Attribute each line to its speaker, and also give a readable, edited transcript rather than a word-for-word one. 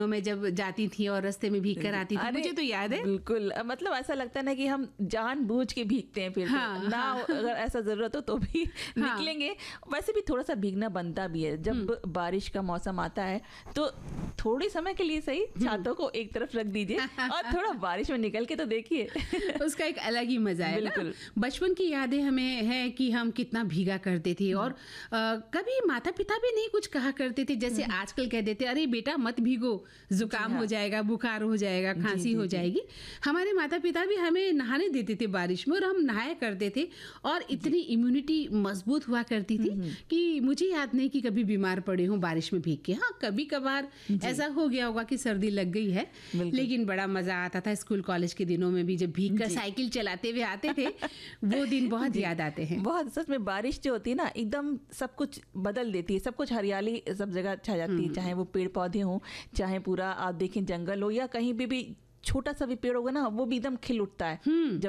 Speaker 1: मैं जब जाती थी और रास्ते में भीग कर आती थी, मुझे तो याद है।
Speaker 2: बिल्कुल, मतलब ऐसा लगता है ना कि हम जानबूझ के भीगते हैं फिर
Speaker 1: हाँ,
Speaker 2: ना
Speaker 1: हाँ,
Speaker 2: अगर ऐसा जरूरत हो तो भी निकलेंगे। वैसे भी थोड़ा सा भीगना बनता भी है जब बारिश का मौसम आता है, तो थोड़े समय के लिए सही छातों को एक तरफ रख दीजिए और थोड़ा बारिश में निकल के तो देखिए
Speaker 1: उसका एक अलग ही मजा है ना। बचपन की यादें हमें है कि हम कितना भीगा करते थे और कभी माता पिता भी नहीं कुछ कहा करते थे, जैसे आजकल कह देते अरे बेटा मत भीगो, जुकाम हो जाएगा, बुखार हो जाएगा, खांसी हो जाएगी। हमारे माता पिता भी हमें नहाने देते थे बारिश में और हम नहाया करते थे और इतनी इम्यूनिटी मजबूत हुआ करती थी कि मुझे याद नहीं कि कभी बीमार पड़े हों बारिश में भीग के। हाँ, कभी कभार ऐसा हो गया होगा कि सर्दी लग गई है, लेकिन बड़ा मजा आता था स्कूल कॉलेज के दिनों में भी, जब भीग कर साइकिल चलाते हुए आते थे। वो दिन बहुत याद आते हैं।
Speaker 2: बहुत, सच में बारिश जो होती है ना एकदम सब कुछ बदल देती है, सब कुछ हरियाली सब जगह छा जाती है, चाहे वो पेड़ पौधे हों, चाहे पूरा आप देखें जंगल हो या कहीं भी छोटा सा भी पेड़ होगा ना वो भी एकदम खिल उठता है जब